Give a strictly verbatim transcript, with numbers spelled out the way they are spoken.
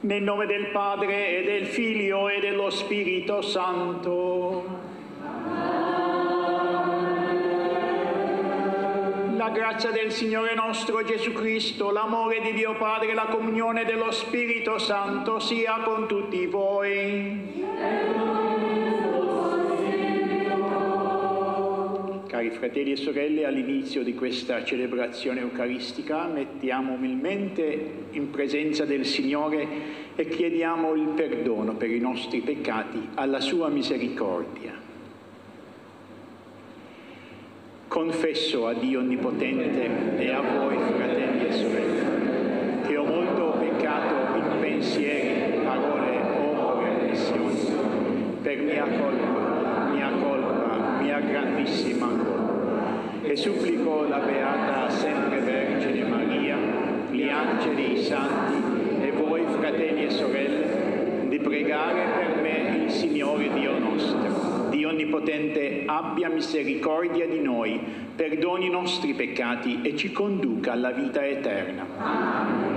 Nel nome del Padre, e del Figlio, e dello Spirito Santo. La grazia del Signore nostro Gesù Cristo, l'amore di Dio Padre e la comunione dello Spirito Santo sia con tutti voi. Cari fratelli e sorelle, all'inizio di questa celebrazione eucaristica mettiamo umilmente in presenza del Signore e chiediamo il perdono per i nostri peccati alla sua misericordia. Confesso a Dio Onnipotente e a voi, fratelli e sorelle, che ho molto peccato in pensieri, parole, opere e omissioni, per mia colpa, mia colpa, mia grandissima colpa. E supplico la Beata Sempre Vergine Maria, gli angeli, i santi e voi, fratelli e sorelle, di pregare per me il Signore Dio nostro. Dio Onnipotente abbia misericordia di noi, perdoni i nostri peccati e ci conduca alla vita eterna. Amen.